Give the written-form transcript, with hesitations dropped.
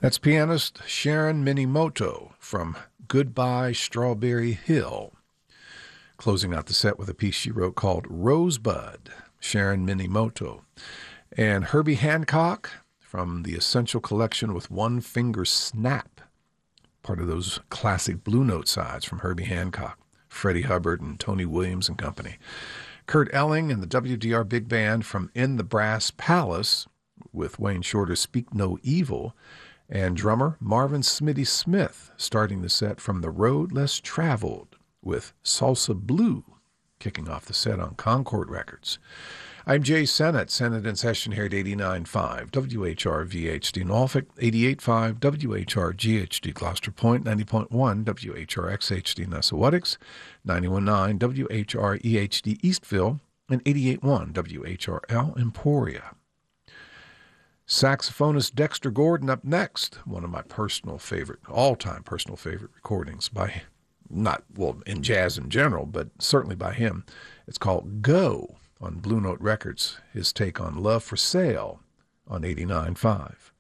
That's pianist Sharon Minimoto from Goodbye Strawberry Hill. Closing out the set with a piece she wrote called Rosebud, Sharon Minimoto. And Herbie Hancock from the Essential Collection with One Finger Snap, part of those classic Blue Note sides from Herbie Hancock, Freddie Hubbard and Tony Williams and company. Kurt Elling and the WDR Big Band from In the Brass Palace with Wayne Shorter's Speak No Evil, and drummer Marvin Smitty Smith starting the set from The Road Less Traveled with Salsa Blue, kicking off the set on Concord Records. I'm Jay Sennett, Sennett in Session here at 89.5 WHR VHD Norfolk, 88.5 WHR GHD Gloucester Point, 90.1 WHR XHD Nessawatics, 91.9 WHR EHD Eastville, and 88.1 WHRL Emporia. Saxophonist Dexter Gordon up next, one of my all-time personal favorite recordings by, in jazz in general, but certainly by him. It's called Go on Blue Note Records, his take on Love for Sale on 89.5.